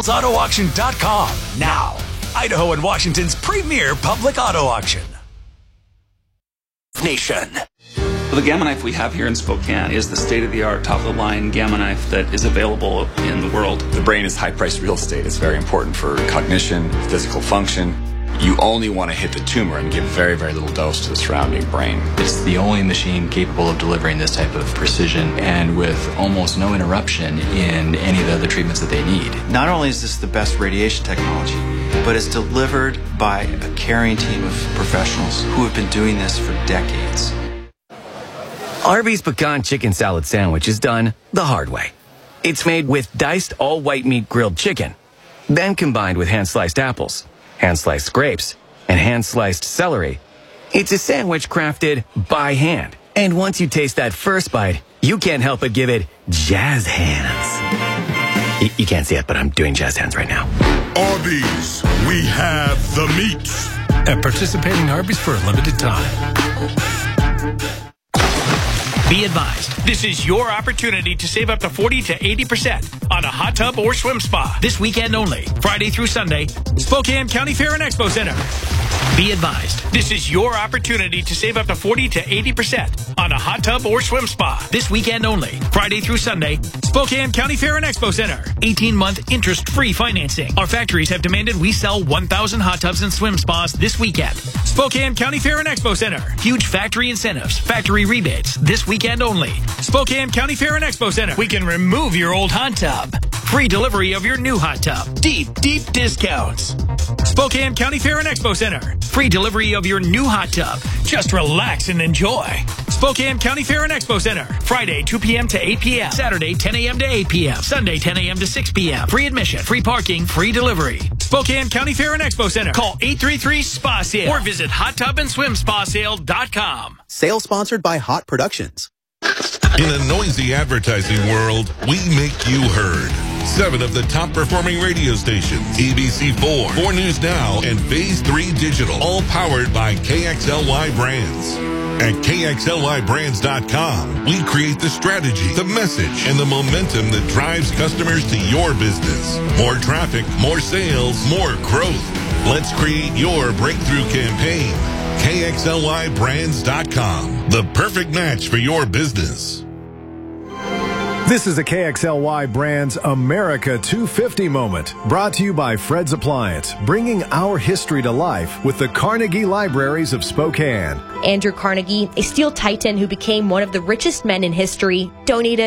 SalesAutoAuction.com. Now, Idaho and Washington's premier public auto auction. Nation. The Gamma knife we have here in Spokane is the state-of-the-art, top-of-the-line Gamma knife that is available in the world. The brain is high-priced real estate. It's very important for cognition, physical function. You only want to hit the tumor and give very, very little dose to the surrounding brain. It's the only machine capable of delivering this type of precision and with almost no interruption in any of the other treatments that they need. Not only is this the best radiation technology, but it's delivered by a caring team of professionals who have been doing this for decades. Arby's Pecan Chicken Salad Sandwich is done the hard way. It's made with diced all-white meat grilled chicken, then combined with hand-sliced apples, hand-sliced grapes, and hand-sliced celery. It's a sandwich crafted by hand. And once you taste that first bite, you can't help but give it jazz hands. You can't see it, but I'm doing jazz hands right now. Arby's, we have the meats. At participating Arby's for a limited time. Be advised, this is your opportunity to save up to 40 to 80% on a hot tub or swim spa. This weekend only, Friday through Sunday, Spokane County Fair and Expo Center. Be advised, this is your opportunity to save up to 40 to 80% on a hot tub or swim spa. This weekend only, Friday through Sunday, Spokane County Fair and Expo Center. 18-month interest-free financing. Our factories have demanded we sell 1,000 hot tubs and swim spas this weekend. Spokane County Fair and Expo Center. Huge factory incentives, factory rebates, this weekend only. Spokane County Fair and Expo Center. We can remove your old hot tub. Free delivery of your new hot tub. Deep, deep discounts. Spokane County Fair and Expo Center. Free delivery of your new hot tub. Just relax and enjoy. Spokane County Fair and Expo Center. Friday, 2 p.m. to 8 p.m. Saturday, 10 a.m. to 8 p.m. Sunday, 10 a.m. to 6 p.m. Free admission, free parking, free delivery. Spokane County Fair and Expo Center. Call 833-SPA-SALE or visit hottubandSwimSpaSale.com. Sale sponsored by Hot Productions. In a noisy advertising world, we make you heard. 7 of the top performing radio stations, ABC4, 4 News Now, and Phase 3 Digital, all powered by KXLY Brands. At KXLYBrands.com, we create the strategy, the message, and the momentum that drives customers to your business. More traffic, more sales, more growth. Let's create your breakthrough campaign. KXLYBrands.com, the perfect match for your business. This is a KXLY Brands America 250 moment, brought to you by Fred's Appliance, bringing our history to life with the Carnegie Libraries of Spokane. Andrew Carnegie, a steel titan who became one of the richest men in history, donated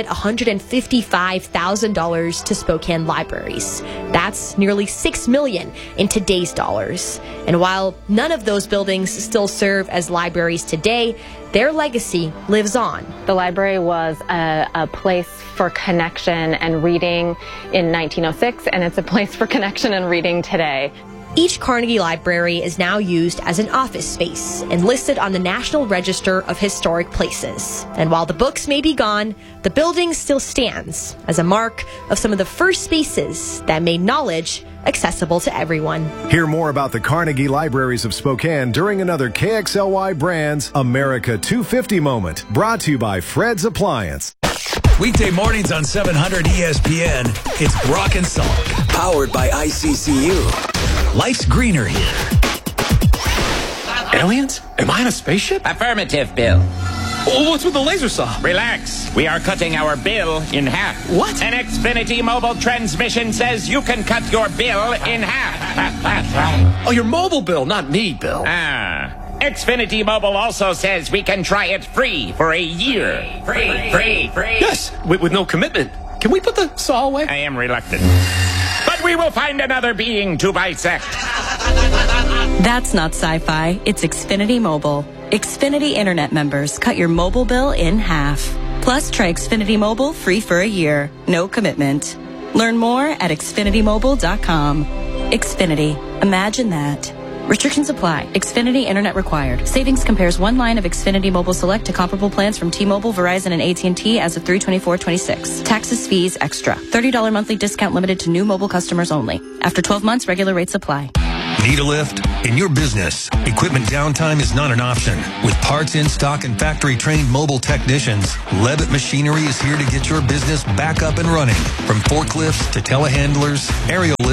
$155,000 to Spokane libraries. That's nearly $6 million in today's dollars. And while none of those buildings still serve as libraries today, their legacy lives on. The library was a place for connection and reading in 1906, and it's a place for connection and reading today. Each Carnegie Library is now used as an office space and listed on the National Register of Historic Places. And while the books may be gone, the building still stands as a mark of some of the first spaces that made knowledge accessible to everyone. Hear more about the Carnegie Libraries of Spokane during another KXLY Brands America 250 moment, brought to you by Fred's Appliance. Weekday mornings on 700 ESPN, it's Brock and Salk, powered by ICCU. Life's greener here. Aliens? Am I in a spaceship? Affirmative, Bill. Oh, what's with the laser saw? Relax. We are cutting our bill in half. What? An Xfinity mobile transmission says you can cut your bill in half. Oh, your mobile bill, not me, Bill. Xfinity Mobile also says we can try it free for a year. Free. Yes, with no commitment. Can we put the saw away? I am reluctant. But we will find another being to bisect. That's not sci-fi. It's Xfinity Mobile. Xfinity Internet members cut your mobile bill in half. Plus, try Xfinity Mobile free for a year. No commitment. Learn more at XfinityMobile.com. Xfinity. Imagine that. Restrictions apply. Xfinity Internet required. Savings compares one line of Xfinity Mobile Select to comparable plans from T-Mobile, Verizon, and AT&T as of 3/24/26. Taxes, fees, extra. $30 monthly discount limited to new mobile customers only. After 12 months, regular rates apply. Need a lift? In your business, equipment downtime is not an option. With parts in stock and factory-trained mobile technicians, Levitt Machinery is here to get your business back up and running. From forklifts to telehandlers, aerial lifts,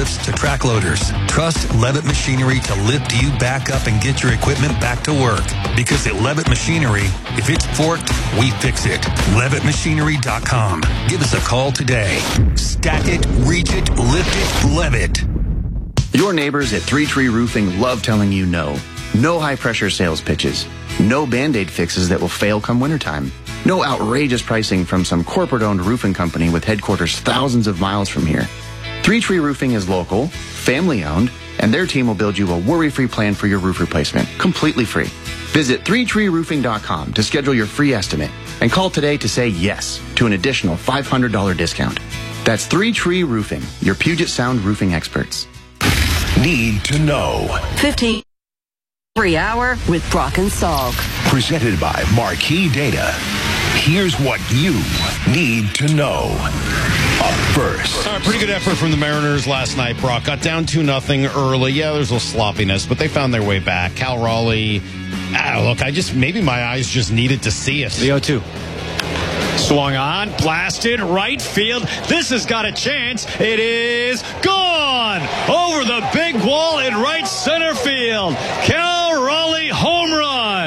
forklifts to track loaders. Trust Levitt Machinery to lift you back up and get your equipment back to work. Because at Levitt Machinery, if it's forked, we fix it. LevittMachinery.com. Give us a call today. Stack it, reach it, lift it, Levitt. Your neighbors at Three Tree Roofing love telling you no. No high-pressure sales pitches. No Band-Aid fixes that will fail come wintertime. No outrageous pricing from some corporate-owned roofing company with headquarters thousands of miles from here. Three Tree Roofing is local, family-owned, and their team will build you a worry-free plan for your roof replacement, completely free. Visit 3treeroofing.com to schedule your free estimate and call today to say yes to an additional $500 discount. That's 3 Tree Roofing, your Puget Sound roofing experts. Need to know. 15 every hour with Brock and Salk. Presented by Marquee Data. Here's what you need to know. Up first. Pretty good effort from the Mariners last night, Brock. Got down 2-0 early. Yeah, there's a little sloppiness, but they found their way back. Cal Raleigh, maybe my eyes just needed to see it. The 0-2. Swung on, blasted, right field. This has got a chance. It is gone! Over the big wall in right center field. Cal Raleigh home run.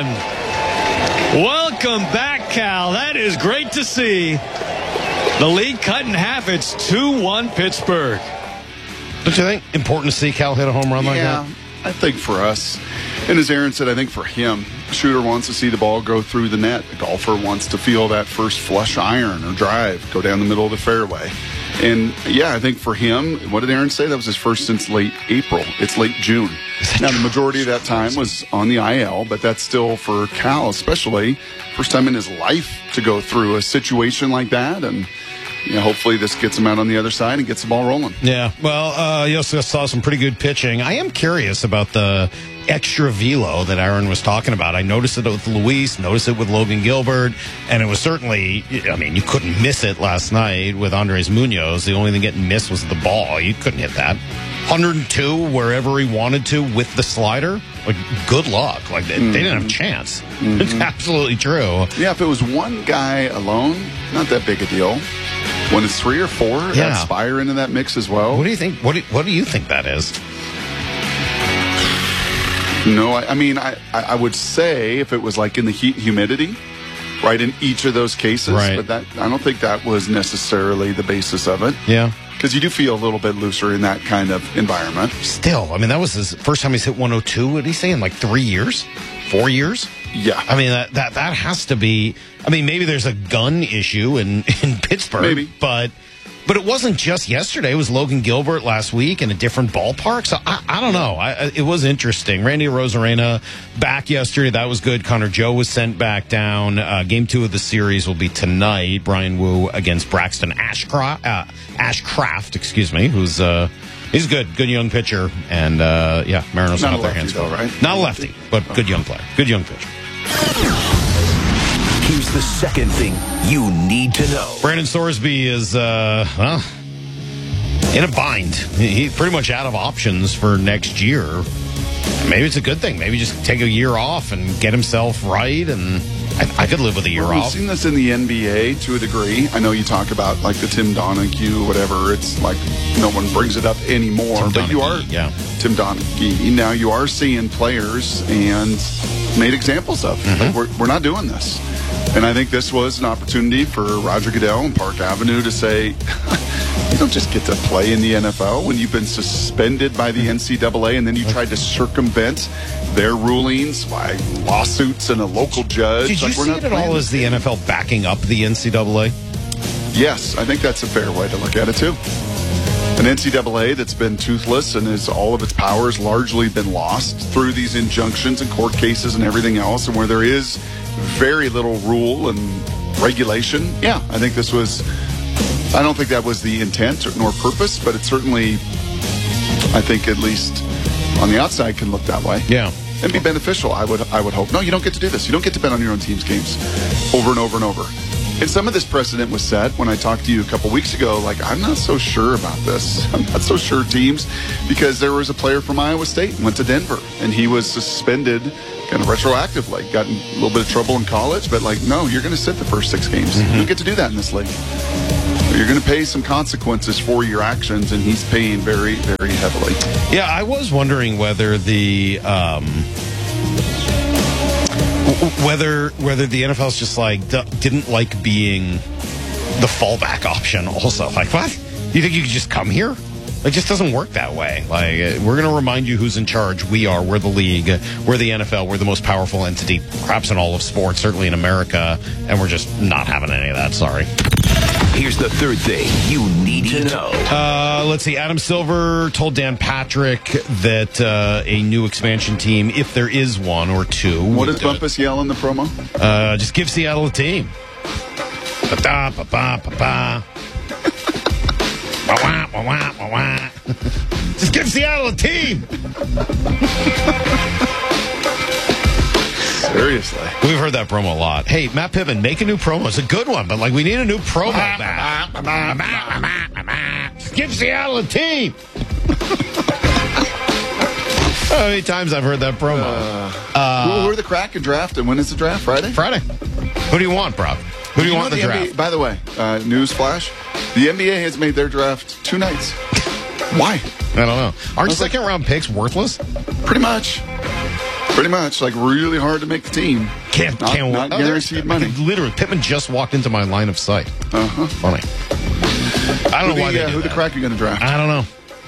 Welcome back, Cal. That is great to see. The lead cut in half. It's 2-1 Pittsburgh. Don't you think important to see Cal hit a home run like that? Yeah, I think for us, and as Aaron said, I think for him, the shooter wants to see the ball go through the net. The golfer wants to feel that first flush iron or drive go down the middle of the fairway. And, yeah, I think for him, what did Aaron say? That was his first since late April. It's late June. Now, the majority of that time was on the IL, but that's still for Cal, especially first time in his life to go through a situation like that. And, hopefully this gets him out on the other side and gets the ball rolling. Yeah, well, you also saw some pretty good pitching. I am curious about the extra velo that Aaron was talking about. I noticed it with Luis, noticed it with Logan Gilbert, and it was certainly, you couldn't miss it last night with Andres Munoz. The only thing getting missed was the ball. You couldn't hit that. 102 wherever he wanted to with the slider. Like, good luck. Like, they didn't have a chance. Mm-hmm. It's absolutely true. Yeah, if it was one guy alone, not that big a deal. When it's 3 or 4, add Spire into that mix as well. What do you think? What do you think that is? No, I would say if it was like in the heat and humidity, right, in each of those cases. Right. But I don't think that was necessarily the basis of it. Yeah. Because you do feel a little bit looser in that kind of environment. Still, that was his first time he's hit 102. What did he say, in like 3 years? 4 years? Yeah. That has to be. Maybe there's a gun issue in Pittsburgh. Maybe. But it wasn't just yesterday. It was Logan Gilbert last week in a different ballpark. So I don't know. It was interesting. Randy Arozarena back yesterday. That was good. Connor Joe was sent back down. Game 2 of the series will be tonight. Brian Wu against Braxton Ashcraft, who's he's good. Good young pitcher. And Mariners not have their lefty, hands full. right? Not a lefty, but good young player. Good young pitcher. Here's the second thing you need to know. Brandon Sorsby is, in a bind. He's pretty much out of options for next year. Maybe it's a good thing. Maybe just take a year off and get himself right, and I could live with a year off. We've seen this in the NBA to a degree. I know you talk about like the Tim Donaghy, whatever. It's like no one brings it up anymore. Tim but Donaghy, Tim Donaghy. Now you are seeing players and made examples of. Mm-hmm. Like, we're not doing this. And I think this was an opportunity for Roger Goodell and Park Avenue to say, you don't just get to play in the NFL when you've been suspended by the NCAA and then you tried to circumvent their rulings by lawsuits and a local judge. Did you see it at all as the NFL backing up the NCAA? Yes, I think that's a fair way to look at it, too. An NCAA that's been toothless and has all of its powers largely been lost through these injunctions and court cases and everything else, and where there is very little rule and regulation. Yeah, I think this was, I don't think that was the intent nor purpose, but it certainly, I think at least on the outside can look that way. Yeah. And be beneficial, I would hope. No, you don't get to do this. You don't get to bet on your own team's games over and over and over. And some of this precedent was set when I talked to you a couple weeks ago, like, I'm not so sure about this. I'm not so sure, teams, because there was a player from Iowa State who went to Denver, and he was suspended kind of retroactively. Got in a little bit of trouble in college, but, like, no, you're going to sit the first 6 games. Mm-hmm. You don't get to do that in this league. You're going to pay some consequences for your actions, and he's paying very, very heavily. Yeah, I was wondering whether the whether the NFL's just like didn't like being the fallback option. Also, like, what? You think you could just come here? It just doesn't work that way. Like, we're going to remind you who's in charge. We are. We're the league. We're the NFL. We're the most powerful entity, perhaps in all of sports, certainly in America. And we're just not having any of that. Sorry. Here's the third thing you need to know. Let's see. Adam Silver told Dan Patrick that a new expansion team, if there is one or two. What does Bumpus yell in the promo? Just give Seattle a team. Ba-da, ba-ba, ba-ba. Wah, wah, wah, wah, wah. Just give Seattle a team. Seriously. We've heard that promo a lot. Hey, Matt Pittman, make a new promo. It's a good one, but like we need a new promo back. Just give Seattle a team. How many times I've heard that promo? Who are the Kraken drafting? When is the draft? Friday? Friday. Who do you want, Brock? Who do you want in the draft? NBA, by the way, news flash, the NBA has made their draft 2 nights. Why? I don't know. Aren't second-round picks worthless? Pretty much. Pretty much. Like, really hard to make the team. Can't not guaranteed money. Literally, Pittman just walked into my line of sight. Funny. I don't know why they do who the Kraken going to draft? I don't know.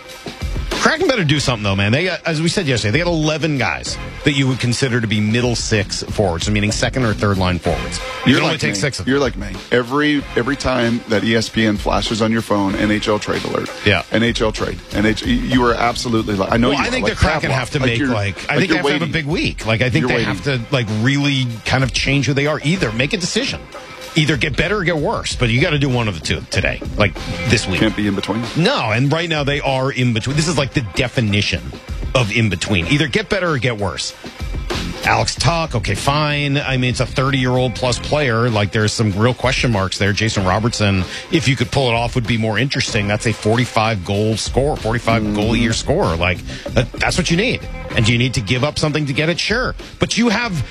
Kraken better do something, though, man. They got, as we said yesterday, they got 11 guys that you would consider to be middle 6 forwards, so meaning second or third line forwards. You can only take 6 of them. You're like me. Every time that ESPN flashes on your phone, NHL trade alert. Yeah. NHL trade. You are absolutely like, I know. Well, I think the Kraken have to make I think they have to have a big week. Like, I think they have to like really kind of change who they are. Either make a decision. Either get better or get worse, but you got to do one of the two today, like this week. Can't be in between. No, and right now they are in between. This is like the definition of in between. Either get better or get worse. Alex Tuch, okay, fine. I mean, it's a 30-year-old plus player. Like, there's some real question marks there. Jason Robertson, if you could pull it off, would be more interesting. That's a 45-goal score, 45-goal-a-year score. Like, that's what you need. And do you need to give up something to get it? Sure. But you have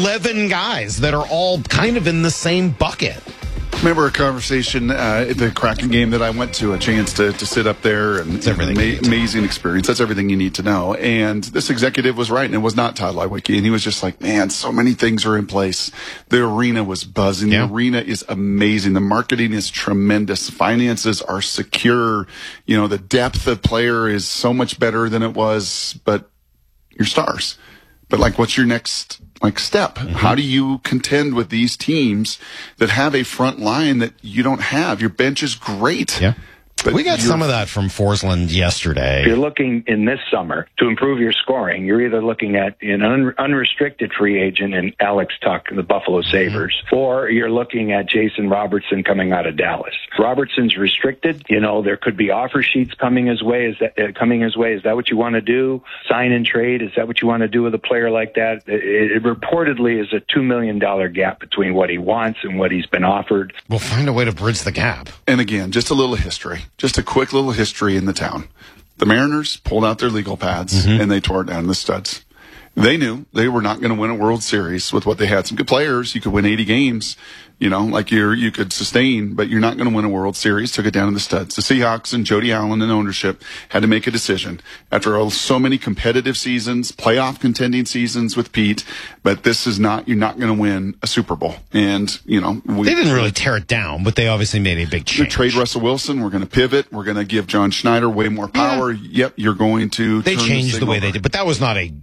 11 guys that are all kind of in the same bucket. Remember a conversation at the Kraken game that I went to, a chance to sit up there, and amazing experience. That's everything you need to know. And this executive was right, and it was not Todd Leiweke. And he was just like, man, so many things are in place. The arena was buzzing. Yeah. The arena is amazing. The marketing is tremendous. Finances are secure. You know, the depth of player is so much better than it was, but you're stars. But like, what's your next step? Mm-hmm. How do you contend with these teams that have a front line that you don't have? Your bench is great. Yeah. But we got some of that from Forsland yesterday. If you're looking in this summer to improve your scoring, you're either looking at an unrestricted free agent in Alex Tuch, the Buffalo Sabres, or you're looking at Jason Robertson coming out of Dallas. Robertson's restricted. You know, there could be offer sheets coming his way. Is that what you want to do? Sign and trade? Is that what you want to do with a player like that? It reportedly is a $2 million gap between what he wants and what he's been offered. We'll find a way to bridge the gap. And again, just a little history. Just a quick little history in the town. The Mariners pulled out their legal pads and they tore it down to the studs. They knew they were not going to win a World Series with what they had. Some good players. You could win 80 games, you know, like you could sustain, but you're not going to win a World Series. Took it down to the studs. The Seahawks and Jody Allen and ownership had to make a decision after so many competitive seasons, playoff contending seasons with Pete. But this is not, you're not going to win a Super Bowl. And, you know, they didn't really tear it down, but they obviously made a big change. Trade Russell Wilson. We're going to pivot. We're going to give John Schneider way more power. Yeah. Yep. You're going to. They changed the way they did, but that was not a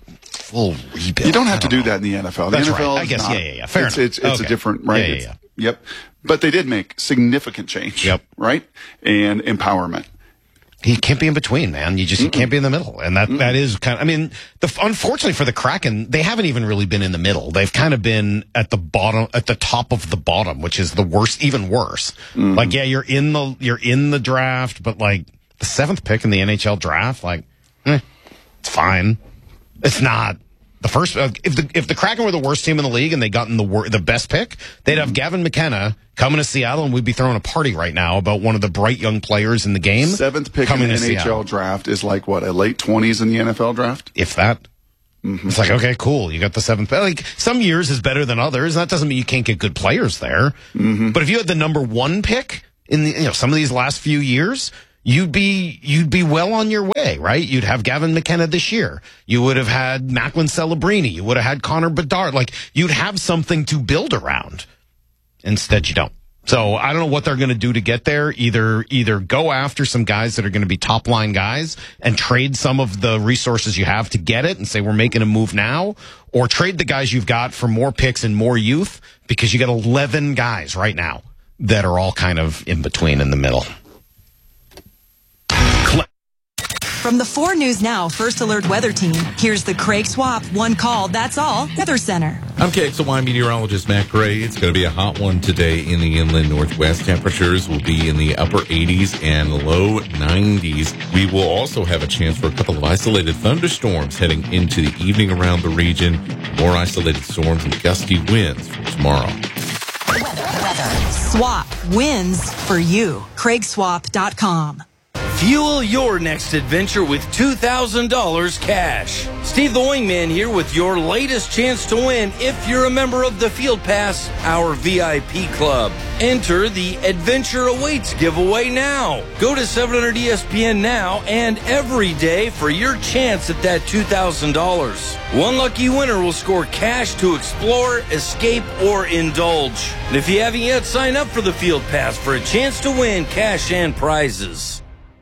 full rebuild. You don't have to do that in the NFL. That's the NFL right. I guess, yeah. Fair enough. It's a different, right? Yeah. Yep. But they did make significant change. Yep. Right? And empowerment. He can't be in between, man. You can't be in the middle. And that is kind of, I mean, unfortunately for the Kraken, they haven't even really been in the middle. They've kind of been at the bottom, at the top of the bottom, which is the worst, even worse. Mm-hmm. Like, yeah, you're in the draft, but like the 7th pick in the NHL draft, like, it's fine. It's not the first. If the Kraken were the worst team in the league and they gotten the best pick, they'd have Gavin McKenna coming to Seattle, and we'd be throwing a party right now about one of the bright young players in the game. 7th pick in the NHL Seattle. Draft is like what, a late 20s in the NFL draft, if that. Mm-hmm. It's like, okay, cool. You got the 7th pick. Like, some years is better than others. That doesn't mean you can't get good players there. Mm-hmm. But if you had the number 1 pick in some of these last few years, you'd be well on your way, right? You'd have Gavin McKenna this year. You would have had Macklin Celebrini. You would have had Connor Bedard. Like, you'd have something to build around. Instead, you don't. So I don't know what they're going to do to get there. Either go after some guys that are going to be top line guys and trade some of the resources you have to get it and say we're making a move now, or trade the guys you've got for more picks and more youth, because you got 11 guys right now that are all kind of in between, in the middle. From the 4 News Now First Alert Weather Team, here's the Craig Swap One Call, That's All Weather Center. I'm KXLY meteorologist Matt Gray. It's going to be a hot one today in the inland northwest. Temperatures will be in the upper 80s and low 90s. We will also have a chance for a couple of isolated thunderstorms heading into the evening around the region. More isolated storms and gusty winds for tomorrow. Weather. Swap wins for you. CraigSwap.com. Fuel your next adventure with $2,000 cash. Steve the Wingman here with your latest chance to win if you're a member of the Field Pass, our VIP club. Enter the Adventure Awaits giveaway now. Go to 700ESPN now and every day for your chance at that $2,000. One lucky winner will score cash to explore, escape, or indulge. And if you haven't yet, sign up for the Field Pass for a chance to win cash and prizes.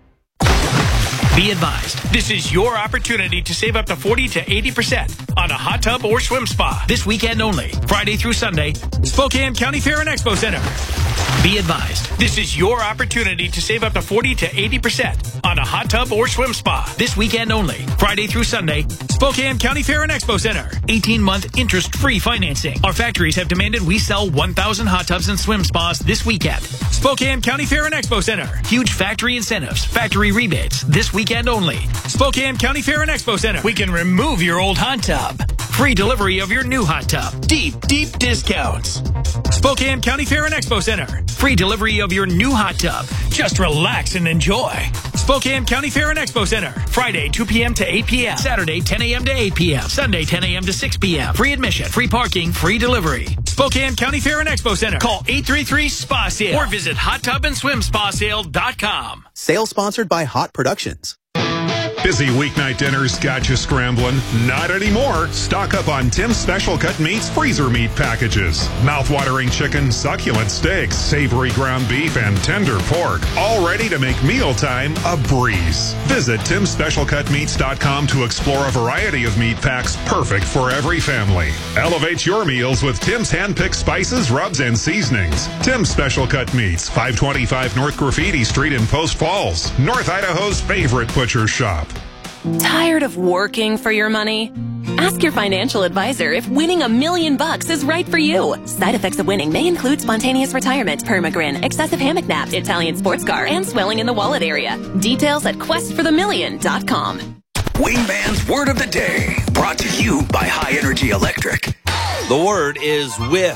Be advised, this is your opportunity to save up to 40 to 80% on a hot tub or swim spa. This weekend only, Friday through Sunday, Spokane County Fair and Expo Center. Be advised, this is your opportunity to save up to 40 to 80% on a hot tub or swim spa. This weekend only, Friday through Sunday, Spokane County Fair and Expo Center. 18-month interest-free financing. Our factories have demanded we sell 1,000 hot tubs and swim spas this weekend. Spokane County Fair and Expo Center. Huge factory incentives, factory rebates. This weekend only. Spokane County Fair and Expo Center. We can remove your old hot tub. Free delivery of your new hot tub. Deep discounts. Spokane County Fair and Expo Center. Free delivery of your new hot tub. Just relax and enjoy. Spokane County Fair and Expo Center. Friday, 2 p.m. to 8 p.m. Saturday, 10 a.m. to 8 p.m. Sunday, 10 a.m. to 6 p.m. Free admission, free parking, free delivery. Spokane County Fair and Expo Center. Call 833-SPA-SALE or visit hottubandSwimSpaSale.com. Sale sponsored by Hot Productions. Busy weeknight dinners got you scrambling? Not anymore. Stock up on Tim's Special Cut Meats freezer meat packages. Mouth-watering chicken, succulent steaks, savory ground beef, and tender pork. All ready to make mealtime a breeze. Visit Tim'sSpecialCutMeats.com to explore a variety of meat packs perfect for every family. Elevate your meals with Tim's hand-picked spices, rubs, and seasonings. Tim's Special Cut Meats, 525 North Graffiti Street in Post Falls, North Idaho's favorite butcher shop. Tired of working for your money? Ask your financial advisor if winning $1 million is right for you. Side effects of winning may include spontaneous retirement, permagrin, excessive hammock naps, Italian sports car, and swelling in the wallet area. Details at questforthemillion.com. Wingman's Word of the Day, brought to you by High Energy Electric. The word is with.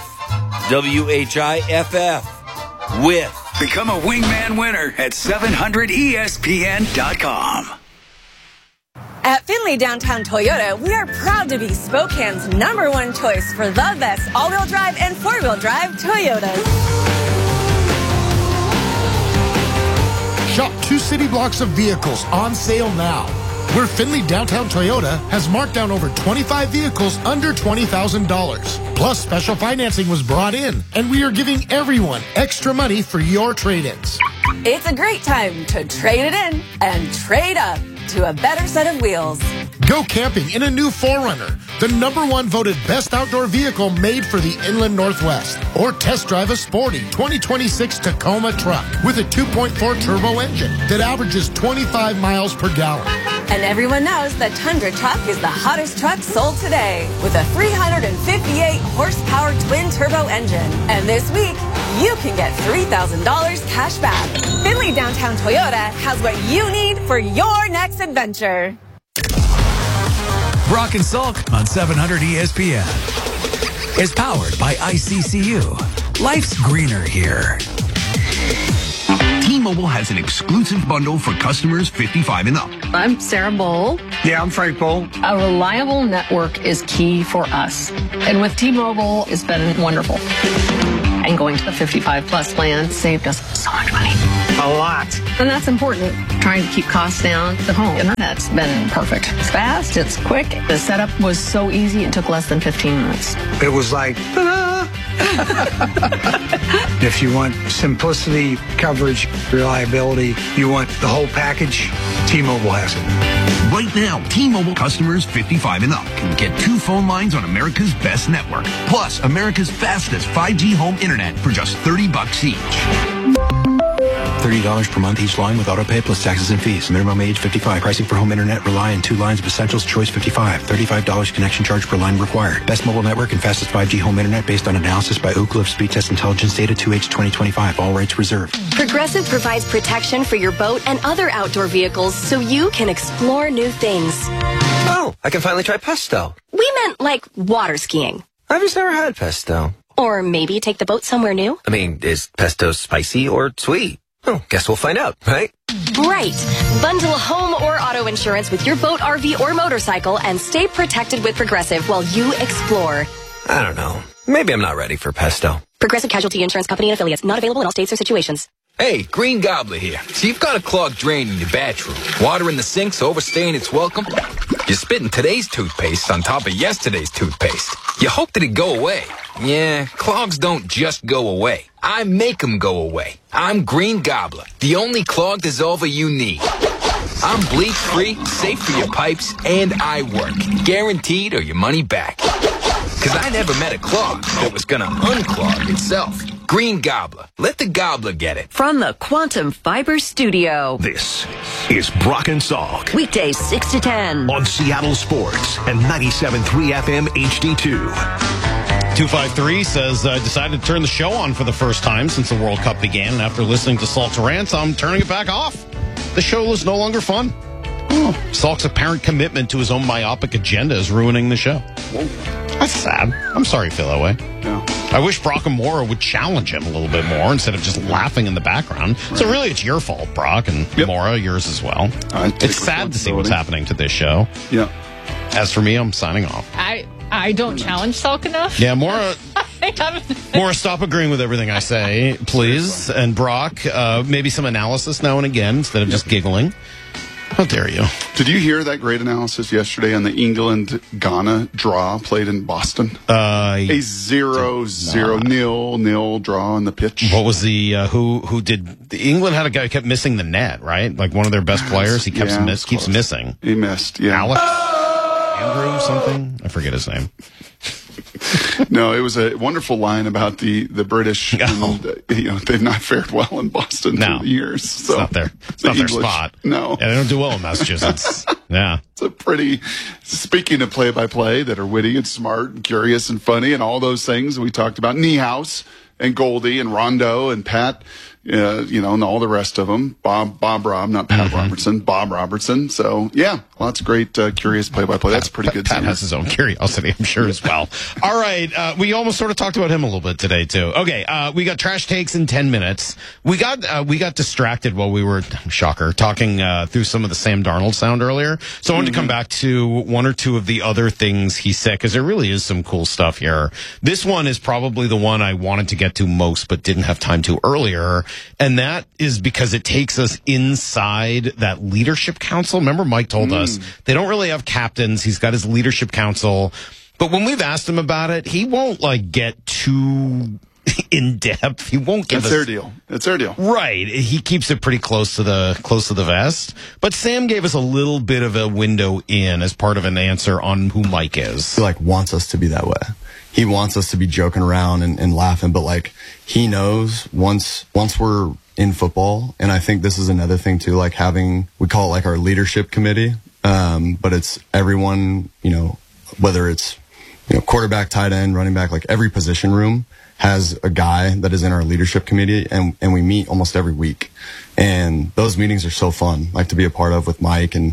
WHIFF. With. Become a Wingman winner at 700ESPN.com. At Findlay Downtown Toyota, we are proud to be Spokane's #1 choice for the best all-wheel drive and four-wheel drive Toyotas. Shop 2 city blocks of vehicles on sale now. Where Findlay Downtown Toyota has marked down over 25 vehicles under $20,000. Plus, special financing was brought in, and we are giving everyone extra money for your trade-ins. It's a great time to trade it in and trade up to a better set of wheels. Go camping in a new 4Runner, the #1 voted best outdoor vehicle made for the Inland Northwest. Or test drive a sporty 2026 Tacoma truck with a 2.4 turbo engine that averages 25 miles per gallon. And everyone knows the Tundra truck is the hottest truck sold today with a 358 horsepower twin turbo engine. And this week, you can get $3,000 cash back. Findlay Downtown Toyota has what you need for your next adventure. Brock and Salk on 700 ESPN is powered by ICCU. Life's greener here. T-Mobile has an exclusive bundle for customers 55 and up. I'm Sarah Bowl. Yeah, I'm Frank Bowl. A reliable network is key for us. And with T-Mobile, it's been wonderful. And going to the 55 plus plan saved us so much money. A lot. And that's important. Trying to keep costs down. The home internet's been perfect. It's fast, it's quick. The setup was so easy, it took less than 15 minutes. It was like, ta-da! If you want simplicity, coverage, reliability, you want the whole package, T-Mobile has it. Right now, T-Mobile customers 55 and up can get 2 phone lines on America's best network, plus America's fastest 5G home internet for just $30 each. $30 per month each line with autopay plus taxes and fees. Minimum age 55. Pricing for home internet rely on 2 lines of essentials. Choice 55. $35 connection charge per line required. Best mobile network and fastest 5G home internet based on analysis by Oak Cliff Speed Test Intelligence Data 2H 2025. All rights reserved. Progressive provides protection for your boat and other outdoor vehicles so you can explore new things. Oh, I can finally try pesto. We meant like water skiing. I've just never had pesto. Or maybe take the boat somewhere new. I mean, is pesto spicy or sweet? Oh, guess we'll find out, right? Right. Bundle home or auto insurance with your boat, RV, or motorcycle and stay protected with Progressive while you explore. I don't know. Maybe I'm not ready for pesto. Progressive Casualty Insurance Company and affiliates. Not available in all states or situations. Hey, Green Gobbler here. So you've got a clogged drain in your bathroom. Water in the sink's overstaying its welcome. You're spitting today's toothpaste on top of yesterday's toothpaste. You hope that it go away. Yeah, clogs don't just go away. I make them go away. I'm Green Gobbler, the only clog dissolver you need. I'm bleach-free, safe for your pipes, and I work. Guaranteed or your money back. Because I never met a clog that was going to unclog itself. Green Gobbler. Let the gobbler get it. From the Quantum Fiber Studio. This is Brock and Salk. Weekdays 6 to 10. On Seattle Sports and 97.3 FM HD2. 253 says, decided to turn the show on for the first time since the World Cup began. And after listening to Salk's rants, I'm turning it back off. The show is no longer fun. Salk's apparent commitment to his own myopic agenda is ruining the show. That's sad. I'm sorry you feel that way. Yeah. I wish Brock and Maura would challenge him a little bit more instead of just laughing in the background. Right. So really, it's your fault, Brock, and Maura, yours as well. It's sad to see what's happening to this show. Yeah. As for me, I'm signing off. I don't challenge Salk enough. Yeah, Maura. Maura, stop agreeing with everything I say, please. And Brock, maybe some analysis now and again instead of just giggling. How dare you? Did you hear that great analysis yesterday on the England-Ghana draw played in Boston? A 0-0 draw on the pitch. What was the who did? England had a guy who kept missing the net, right? Like one of their best players. He keeps missing. He missed. Yeah, Alex Andrew something. I forget his name. No, it was a wonderful line about the British. And, they've not fared well in Boston for years. So it's not their spot. No. Yeah, they don't do well in Massachusetts. Yeah. It's a pretty, speaking of play-by-play that are witty and smart and curious and funny and all those things we talked about, Niehaus and Goldie and Rondo and Pat, and all the rest of them. Bob Rob, not Pat Robertson, Bob Robertson. So, yeah, lots of great, curious play-by-play. That's pretty good. Pat has his own curiosity, I'm sure, as well. All right. We almost sort of talked about him a little bit today, too. Okay. We got trash takes in 10 minutes. We got distracted while we were, shocker, talking through some of the Sam Darnold sound earlier. So I wanted to come back to one or two of the other things he said, because there really is some cool stuff here. This one is probably the one I wanted to get to most, but didn't have time to earlier. And that is because it takes us inside that leadership council. Remember, Mike told us they don't really have captains. He's got his leadership council. But when we've asked him about it, he won't get too in depth. He won't give us their deal. It's their deal. Right. He keeps it pretty close to the vest. But Sam gave us a little bit of a window in as part of an answer on who Mike is. He wants us to be that way. He wants us to be joking around and laughing, but he knows once we're in football, and I think this is another thing too, we call it our leadership committee, but it's everyone, whether it's, quarterback, tight end, running back, every position room has a guy that is in our leadership committee, and we meet almost every week. And those meetings are so fun, to be a part of with Mike, and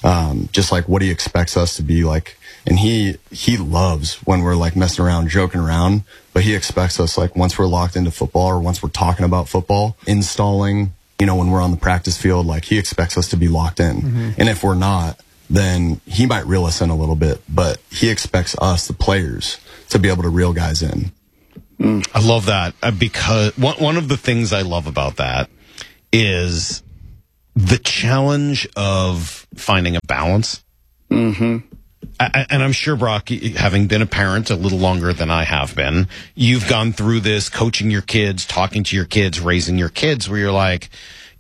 just what he expects us to be like. And he loves when we're messing around, joking around, but he expects us once we're locked into football or once we're talking about football, installing, when we're on the practice field, he expects us to be locked in. Mm-hmm. And if we're not, then he might reel us in a little bit, but he expects us, the players, to be able to reel guys in. I love that because one of the things I love about that is the challenge of finding a balance. Mm-hmm. And I'm sure, Brock, having been a parent a little longer than I have been, you've gone through this, coaching your kids, talking to your kids, raising your kids, where you're like,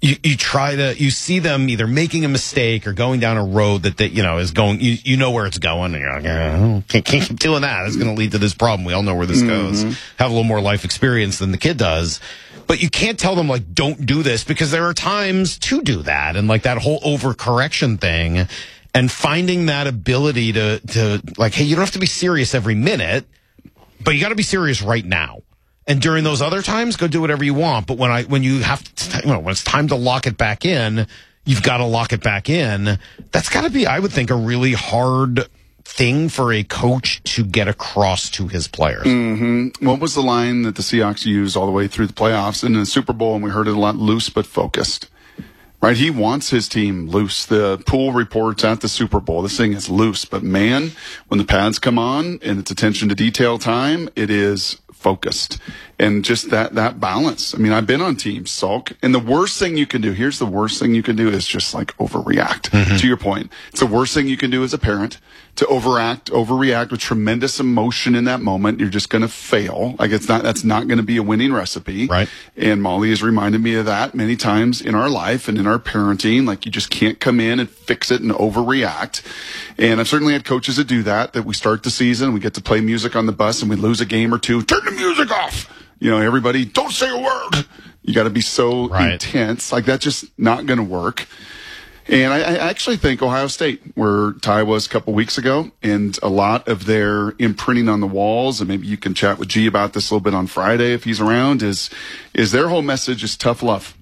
you see them either making a mistake or going down a road that is going, you know where it's going, and you're like, can't keep doing that. It's going to lead to this problem. We all know where this goes. Have a little more life experience than the kid does. But you can't tell them, like, don't do this, because there are times to do that, and like that whole overcorrection thing, and finding that ability to like, hey, you don't have to be serious every minute, but you got to be serious right now. And during those other times, go do whatever you want. But when when it's time to lock it back in, you've got to lock it back in. That's got to be, I would think, a really hard thing for a coach to get across to his players. Mm-hmm. What was the line that the Seahawks used all the way through the playoffs and in the Super Bowl? And we heard it a lot: loose but focused. Right? He wants his team loose. The pool reports at the Super Bowl, this thing is loose. But man, when the pads come on and it's attention to detail time, it is focused. And just that balance. I mean, I've been on teams, Salk, and the worst thing you can do, here's the worst thing you can do, is just like overreact. To your point, it's the worst thing you can do as a parent, to overreact with tremendous emotion in that moment. You're just going to fail. Like, that's not going to be a winning recipe. Right. And Molly has reminded me of that many times in our life and in our parenting. Like, you just can't come in and fix it and overreact. And I've certainly had coaches that do that we start the season, we get to play music on the bus, and we lose a game or two. Turn the music off. Everybody, don't say a word. You got to be so intense. Like, that's just not going to work. And I actually think Ohio State, where Ty was a couple weeks ago, and a lot of their imprinting on the walls, and maybe you can chat with G about this a little bit on Friday if he's around, is their whole message is tough love.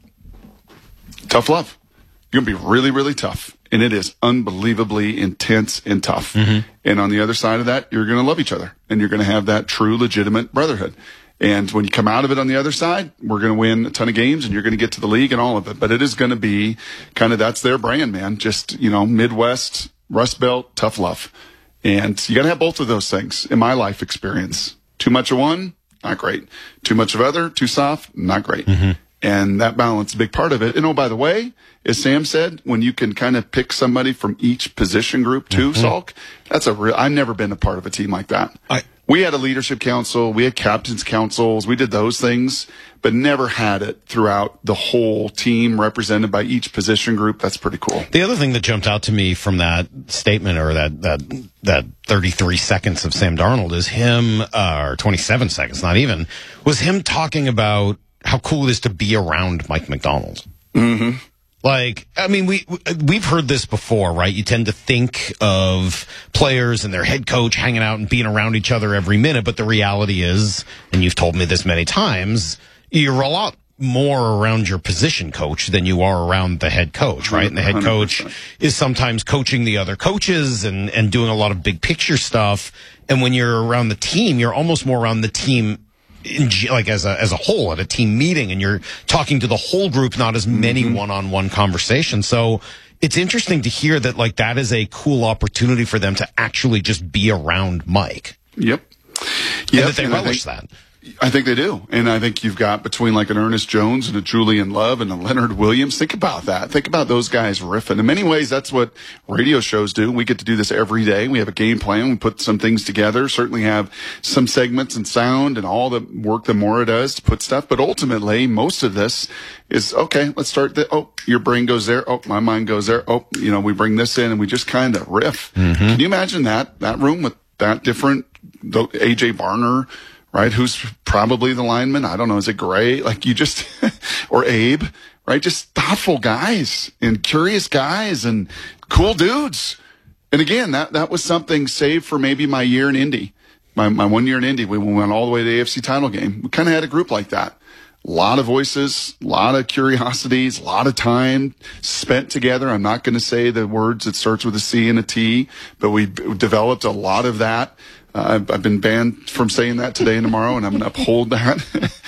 Tough love. You're going to be really, really tough. And it is unbelievably intense and tough. And on the other side of that, you're going to love each other. And you're going to have that true, legitimate brotherhood. And when you come out of it on the other side, we're going to win a ton of games, and you're going to get to the league and all of it. But it is going to be kind of, that's their brand, man. Just, Midwest, Rust Belt, tough love. And you got to have both of those things in my life experience. Too much of one, not great. Too much of other, too soft, not great. And that balance is a big part of it. And by the way, as Sam said, when you can kind of pick somebody from each position group too, Salk, that's I've never been a part of a team like that. We had a leadership council, we had captain's councils, we did those things, but never had it throughout the whole team represented by each position group. That's pretty cool. The other thing that jumped out to me from that statement, or that 33 seconds of Sam Darnold, is him, or 27 seconds, not even, was him talking about how cool it is to be around Mike McDonald. Like, I mean, we've heard this before, right? You tend to think of players and their head coach hanging out and being around each other every minute, but the reality is, and you've told me this many times, you're a lot more around your position coach than you are around the head coach, right? And the head coach 100%. Is sometimes coaching the other coaches and doing a lot of big picture stuff. And when you're around the team, you're almost more around the team like as a whole at a team meeting, and you're talking to the whole group, not as many one-on-one conversations. So it's interesting to hear that, like, that is a cool opportunity for them to actually just be around Mike. Yep. And that they relish that. I think they do. And I think you've got between like an Ernest Jones and a Julian Love and a Leonard Williams. Think about that. Think about those guys riffing. In many ways, that's what radio shows do. We get to do this every day. We have a game plan. We put some things together, certainly have some segments and sound and all the work that Maura does to put stuff. But ultimately, most of this is, okay, let's start your brain goes there. Oh, my mind goes there. Oh, we bring this in and we just kind of riff. Can you imagine that room with that different, AJ Barner, right? Who's probably the lineman? I don't know. Is it Gray? Like, you just, or Abe, right? Just thoughtful guys and curious guys and cool dudes. And again, that was something saved for maybe my year in Indy, my 1 year in Indy. We went all the way to the AFC title game. We kind of had a group like that. A lot of voices, a lot of curiosities, a lot of time spent together. I'm not going to say the words that starts with a C and a T, but we developed a lot of that. I've been banned from saying that today and tomorrow, and I'm going to uphold that.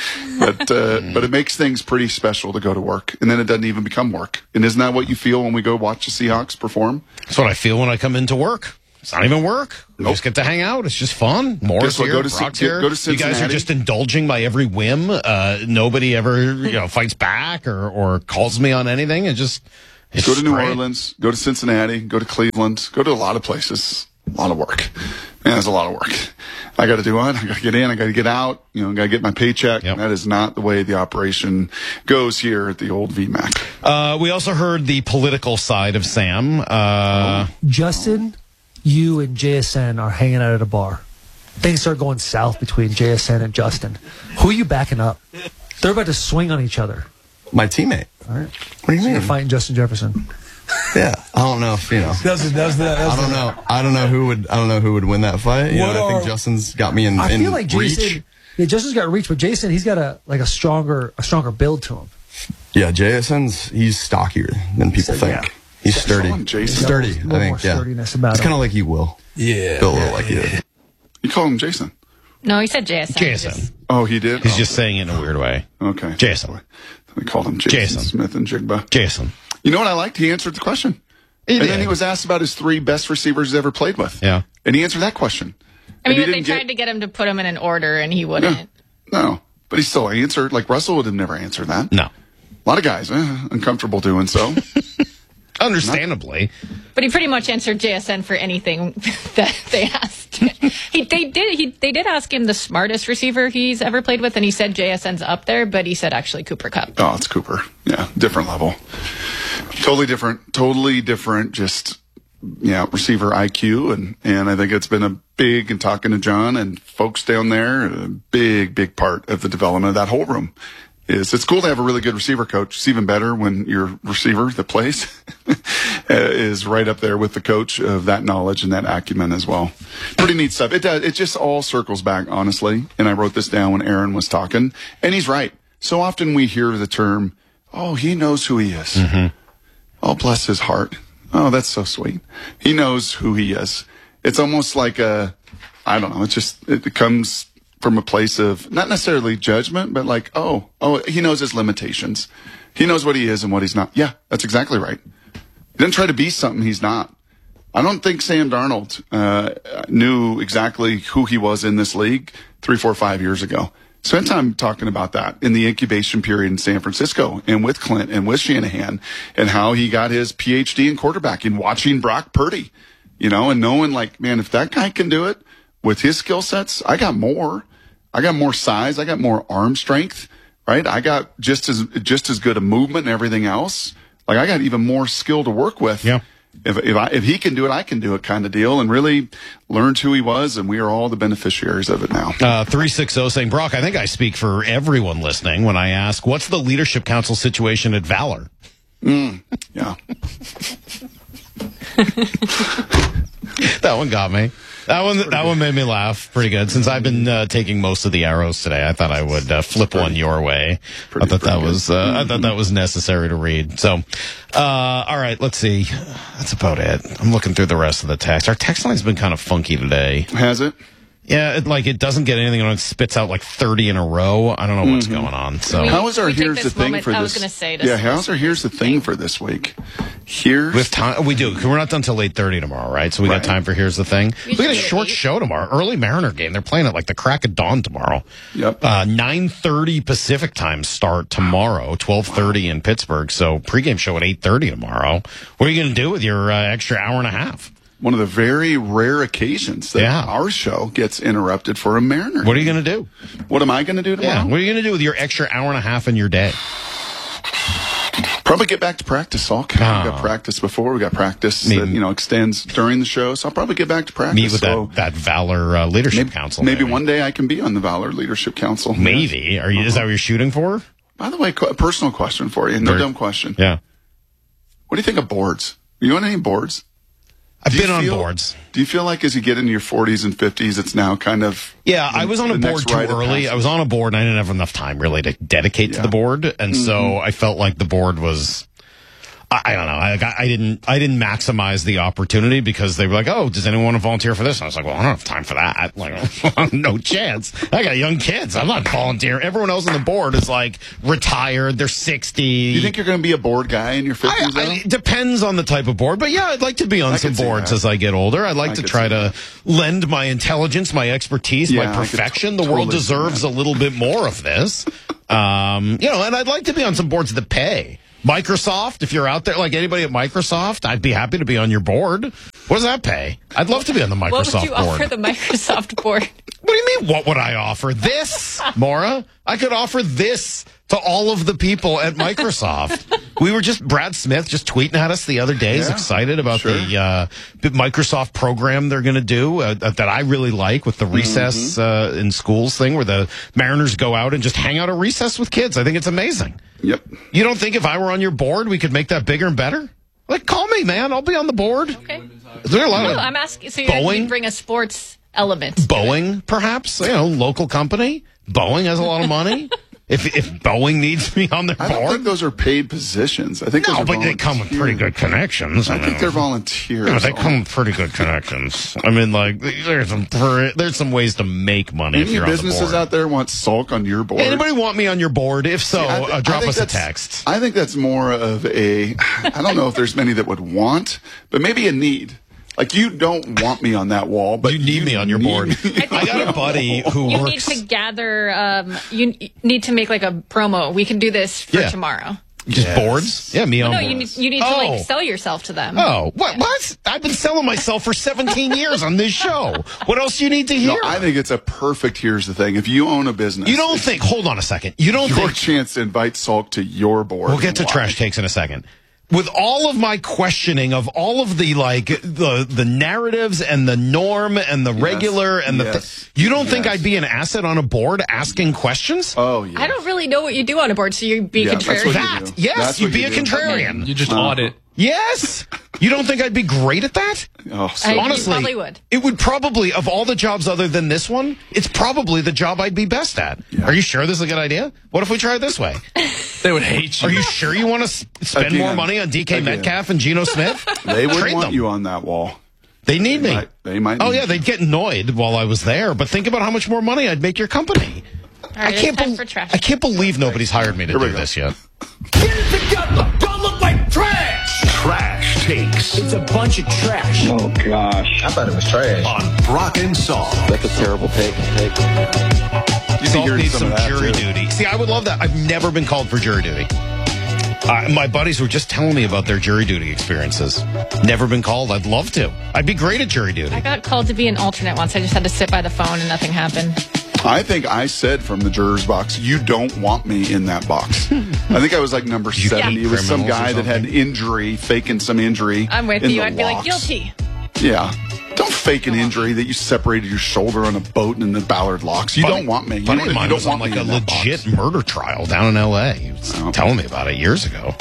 But it makes things pretty special to go to work, and then it doesn't even become work. And isn't that what you feel when we go watch the Seahawks perform? That's what I feel when I come into work. It's not even work. We just get to hang out. It's just fun. Moore's here. Brock's here. Go to Cincinnati. You guys are just indulging my every whim. Nobody ever fights back or calls me on anything. It's go to New great. Orleans. Go to Cincinnati. Go to Cleveland. Go to a lot of places. A lot of work. Man, that's a lot of work. I got to do what? I got to get in. I got to get out. Got to get my paycheck. Yep. That is not the way the operation goes here at the old VMAC. We also heard the political side of Sam. Justin, you and JSN are hanging out at a bar. Things start going south between JSN and Justin. Who are you backing up? They're about to swing on each other. My teammate. All right. What do you mean? You're fighting Justin Jefferson. Yeah, I don't know if I don't know who would win that fight. I think Justin's got me in. I feel like reach. Jason. Yeah, Justin's got reach, but Jason, he's got a stronger build to him. Yeah, he's stockier than people think. Yeah. He's sturdy. Jason. Sturdy, I think. Sturdiness about it's him. kind of like you, Will. Yeah, built a little like you. You call him Jason? No, he said JSN. Jason. Oh, he did. He's just saying it in a weird way. Okay, Jason. We called him Jason Smith and Jigba. Jason. You know what I liked? He answered the question. Then he was asked about his 3 best receivers he's ever played with. Yeah. And he answered that question. I mean, they tried to get him to put him in an order, and he wouldn't. No. But he still answered. Like, Russell would have never answered that. No. A lot of guys, uncomfortable doing so. Understandably. But he pretty much answered JSN for anything that they asked. They did ask him the smartest receiver he's ever played with, and he said JSN's up there, but he said actually Cooper Kupp. Oh, it's Cooper. Yeah, different level. Totally different, just, receiver IQ. And I think it's been a big, and talking to John and folks down there, a big part of the development of that whole room. It's cool to have a really good receiver coach. It's even better when your receiver that plays is right up there with the coach of that knowledge and that acumen as well. Pretty neat stuff. It does. It just all circles back, honestly. And I wrote this down when Aaron was talking, and he's right. So often we hear the term, "Oh, he knows who he is." Mm-hmm. Oh, bless his heart. Oh, that's so sweet. He knows who he is. It's almost like I don't know. It comes from a place of not necessarily judgment, but like, oh, he knows his limitations. He knows what he is and what he's not. Yeah, that's exactly right. He doesn't try to be something he's not. I don't think Sam Darnold knew exactly who he was in this league 3, 4, 5 years ago. Spent time talking about that in the incubation period in San Francisco and with Clint and with Shanahan and how he got his PhD in quarterbacking, watching Brock Purdy, and knowing like, man, if that guy can do it with his skill sets, I got more. I got more size. I got more arm strength, right? I got just as good a movement and everything else. Like I got even more skill to work with. Yeah. If he can do it, I can do it kind of deal, and really learned who he was, and we are all the beneficiaries of it now. 360 saying, Brock, I think I speak for everyone listening when I ask, what's the leadership council situation at Valor? Yeah. That one got me. That one made me laugh pretty good. Since I've been taking most of the arrows today, I thought I would flip one your way. I thought that was necessary to read. So, all right, let's see. That's about it. I'm looking through the rest of the text. Our text line's been kind of funky today. Has it? Yeah, it doesn't get anything on it. Spits out like 30 in a row. I don't know what's going on. So how is our here's the thing for this? I was going to say how's our here's the thing for this week? With time, we do. We're not done till 8:30 tomorrow, right? So we got time for here's the thing. We got a short show tomorrow. Early Mariner game. They're playing at like the crack of dawn tomorrow. Yep. 9:30 Pacific time start tomorrow. 12:30 in Pittsburgh. So pregame show at 8:30 tomorrow. What are you going to do with your extra hour and a half? One of the very rare occasions that our show gets interrupted for a Mariner. What are you going to do? What am I going to do tomorrow? Yeah, what are you going to do with your extra hour and a half in your day? Probably get back to practice, Salk. We got practice before. We got practice that extends during the show. So I'll probably get back to practice. Meet with that Valor Leadership Council. Maybe one day I can be on the Valor Leadership Council. Maybe. Is that what you're shooting for? By the way, a personal question for you. No dumb question. Yeah. What do you think of boards? Are you on any boards? I've been on boards. Do you feel like as you get into your 40s and 50s, it's now kind of... Yeah, I was on a board too early. I was on a board, and I didn't have enough time really to dedicate to the board. And so I felt like the board was... I don't know. I didn't maximize the opportunity because they were like, "Oh, does anyone want to volunteer for this?" And I was like, "Well, I don't have time for that. Like, no chance. I got young kids. I'm not volunteering." Everyone else on the board is like retired. They're 60. You think you're going to be a board guy in your 50s? It depends on the type of board, but yeah, I'd like to be on some boards as I get older. I'd like to try to lend my intelligence, my expertise, my perfection. The world deserves a little bit more of this. And I'd like to be on some boards that pay. Microsoft, if you're out there, like anybody at Microsoft, I'd be happy to be on your board. What does that pay? I'd love to be on the Microsoft board. What would you offer the Microsoft board? What do you mean, what would I offer? This, Maura? I could offer this to all of the people at Microsoft. Brad Smith just tweeting at us the other day. He's excited about the Microsoft program they're going to do that I really like with the recess in schools thing where the Mariners go out and just hang out at recess with kids. I think it's amazing. Yep. You don't think if I were on your board, we could make that bigger and better? Like, call me, man. I'll be on the board. Okay. Is there a lot of I'm asking, so Boeing? you bring a sports element. Boeing, perhaps? Local company. Boeing has a lot of money. If Boeing needs me on their board. I don't think those are paid positions. I think those are but they come with pretty good connections. I think they're volunteers. Yeah, they come with pretty good connections. I mean, like, there's some ways to make money if you're on the board. Any businesses out there want Sulk on your board? Anybody want me on your board? If so, drop us a text. I think that's more of I don't know if there's many that would want, but maybe a need. Like, you don't want me on that wall, but you need me on your board. I got a buddy who you works. You need to gather, you need to make like a promo. We can do this for tomorrow. Just boards? Yeah, me on boards. You need to like sell yourself to them. Oh, what? I've been selling myself for 17 years on this show. What else do you need to hear? No, I think it's a perfect, here's the thing. If you own a business. You don't think, hold on a second. You don't your think. chance to invite Sulk to your board. We'll get to trash takes in a second. With all of my questioning of all of the the narratives and the norm and the regular and you don't think I'd be an asset on a board asking questions? Oh, yeah. I don't really know what you do on a board, so you'd be contrarian. Yes, you'd be a contrarian. You just audit. Yes. You don't think I'd be great at that? Oh, honestly, probably would. It would probably, of all the jobs other than this one, it's probably the job I'd be best at. Yeah. Are you sure this is a good idea? What if we try it this way? They would hate you. Are you sure you want to spend more money on DK Metcalf and Geno Smith? They would want you on that wall. They need me. They might. Oh, yeah, they'd get annoyed while I was there, but think about how much more money I'd make your company. All right, I can't believe nobody's hired me to do this yet. Get it together. Don't look like trash. Trash takes. It's a bunch of trash. Oh, gosh. I thought it was trash. On Brock and Salk. That's a terrible take. Salk needs some jury duty. See, I would love that. I've never been called for jury duty. My buddies were just telling me about their jury duty experiences. Never been called. I'd love to. I'd be great at jury duty. I got called to be an alternate once. I just had to sit by the phone and nothing happened. I think I said from the juror's box, you don't want me in that box. I think I was like number 70. It was some guy that had injury, faking some injury. I'm with you. I'd be like, guilty. Yeah. Don't fake an injury that you separated your shoulder on a boat in the Ballard Locks. You don't want me. You don't want like a legit murder trial down in L.A. He was telling me about it years ago.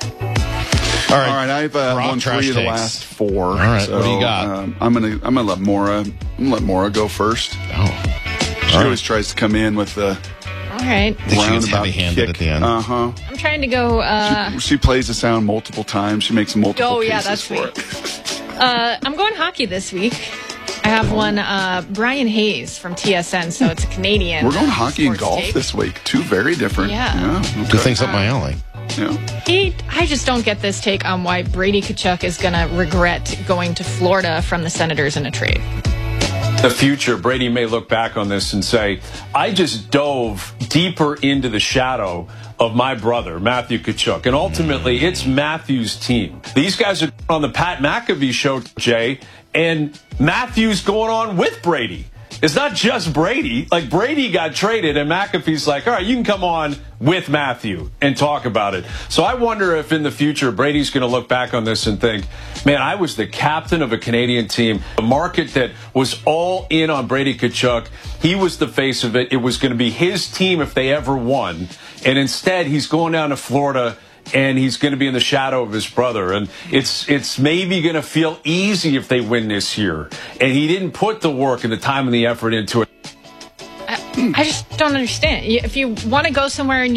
All right, I've won 3 of the last 4. All right, so, what do you got? I'm gonna let Maura go first. Oh. She always tries to come in with the all right. She gets heavy-handed at the end. I'm trying to go. She plays the sound multiple times. She makes multiple cases that's for it. I'm going hockey this week. I have one Brian Hayes from TSN, so it's a Canadian. We're going hockey and golf this week. 2 very different. Yeah. Okay. Two things up my alley. Yeah. I just don't get this take on why Brady Tkachuk is going to regret going to Florida from the Senators in a trade. The future, Brady may look back on this and say, I just dove deeper into the shadow of my brother, Matthew Tkachuk. And ultimately, it's Matthew's team. These guys are on the Pat McAfee show, Jay, and Matthew's going on with Brady. It's not just Brady. Like, Brady got traded, and McAfee's like, all right, you can come on with Matthew and talk about it. So I wonder if in the future Brady's going to look back on this and think, man, I was the captain of a Canadian team, a market that was all in on Brady Tkachuk. He was the face of it. It was going to be his team if they ever won. And instead, he's going down to Florida, and he's going to be in the shadow of his brother. And it's maybe going to feel easy if they win this year. And he didn't put the work and the time and the effort into it. I just don't understand. If you want to go somewhere and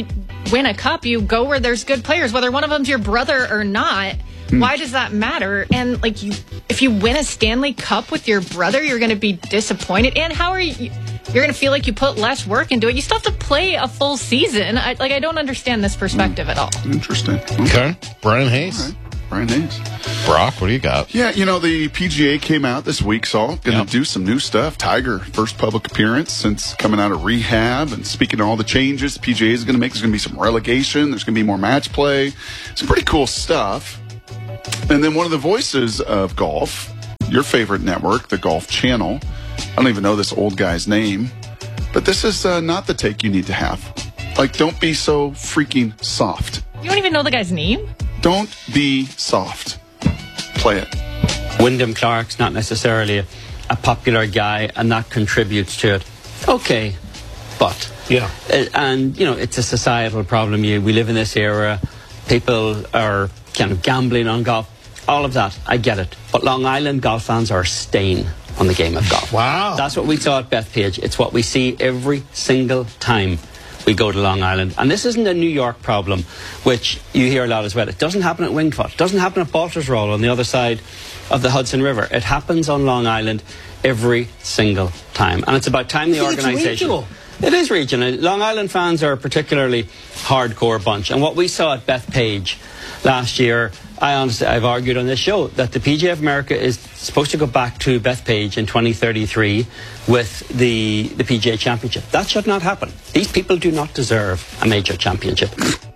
win a cup, you go where there's good players, whether one of them's your brother or not. Why does that matter? And like, if you win a Stanley Cup with your brother, you're going to be disappointed. And how are you? You're going to feel like you put less work into it. You still have to play a full season. I don't understand this perspective at all. Interesting. Okay. Brian Hayes. All right. Brian Hayes. Brock, what do you got? Yeah, the PGA came out this week, so going to do some new stuff. Tiger, first public appearance since coming out of rehab. And speaking of all the changes the PGA is going to make, there's going to be some relegation. There's going to be more match play. Some pretty cool stuff. And then one of the voices of golf, your favorite network, the Golf Channel. I don't even know this old guy's name, but this is not the take you need to have. Like, don't be so freaking soft. You don't even know the guy's name? Don't be soft. Play it. Wyndham Clark's not necessarily a popular guy, and that contributes to it. Okay, but yeah, and it's a societal problem. We live in this era. People are kind of gambling on golf. All of that, I get it. But Long Island golf fans are a stain on the game of golf. Wow. That's what we saw at Bethpage. It's what we see every single time we go to Long Island. And this isn't a New York problem, which you hear a lot as well. It doesn't happen at Wingfoot. It doesn't happen at Baltusrol on the other side of the Hudson River. It happens on Long Island every single time. And it's about time the organisation... It is regional. Long Island fans are a particularly hardcore bunch. And what we saw at Bethpage last year, I've argued on this show that the PGA of America is supposed to go back to Bethpage in 2033 with the PGA Championship. That should not happen. These people do not deserve a major championship.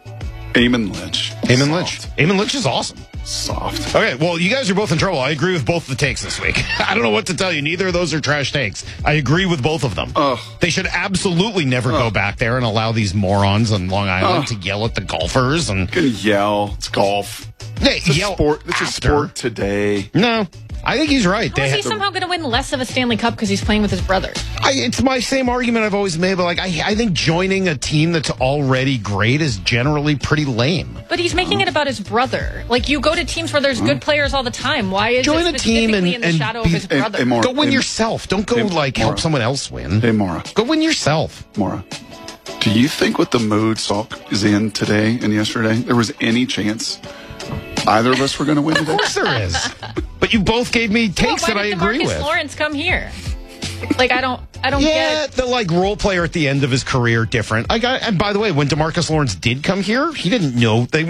Eamon Lynch. Eamon Lynch is awesome. Soft. Okay, well, you guys are both in trouble. I agree with both the takes this week. I don't know what to tell you. Neither of those are trash takes. I agree with both of them. They should absolutely never go back there and allow these morons on Long Island to yell at the golfers. And gonna yell. It's golf. Hey, it's sport. It's a sport today. No, I think he's right. How is he somehow going to win less of a Stanley Cup because he's playing with his brother? It's my same argument I've always made, but I think joining a team that's already great is generally pretty lame. But he's making it about his brother. Like, you go to teams where there's good players all the time. Why is join it a team specifically in the shadow of his brother? Go win yourself. Don't go help someone else win. Hey, Maura. Go win yourself. Maura, do you think with the mood Salk is in today and yesterday, there was any chance either of us were going to win today? Of course there is. But you both gave me takes that I agree with. Why did DeMarcus Lawrence come here? Like, I don't get the role player at the end of his career different. And by the way, when DeMarcus Lawrence did come here, he didn't know they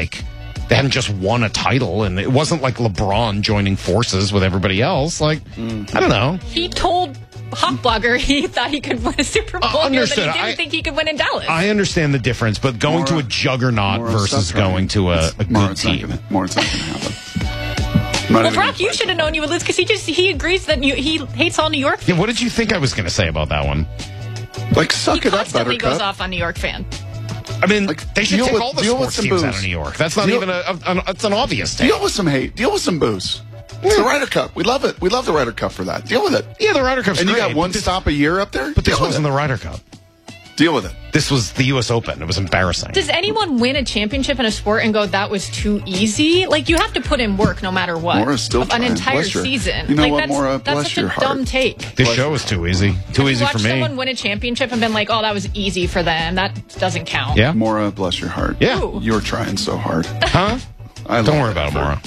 hadn't just won a title, and it wasn't like LeBron joining forces with everybody else. I don't know. He told Hawk Blogger he thought he could win a Super Bowl here, but he didn't think he could win in Dallas. I understand the difference, but going to a juggernaut versus going to a good team. It's not going to happen. Well, Brock, you should have known you would lose because he agrees that he hates all New York fans. Yeah, what did you think I was going to say about that one? Suck it up, Buttercup. He goes off on New York fan. I mean, they should take all the sports teams out of New York. That's not even it's an obvious thing. Deal with some hate. Deal with some booze. It's the Ryder Cup. We love it. We love the Ryder Cup for that. Deal with it. Yeah, the Ryder Cup's great. And you got one stop a year up there? But this wasn't the Ryder Cup. Deal with it. This was the U.S. Open. It was embarrassing. Does anyone win a championship in a sport and go, that was too easy? Like, you have to put in work no matter what. Maura's still an entire season. You know like, what, Maura? That's such a dumb take. This show was too easy. Too easy for me. Someone win a championship and been like, oh, that was easy for them. That doesn't count. Yeah. Maura, bless your heart. Yeah. You're trying so hard. Huh? Don't worry about it, Maura.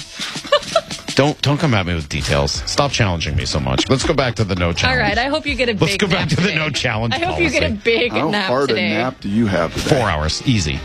Don't come at me with details. Stop challenging me so much. Let's go back to the no challenge. All right, I hope you get a big nap. Let's go back to today. the no challenge I hope policy. you get a big nap today. How hard a nap do you have today? 4 hours. Easy.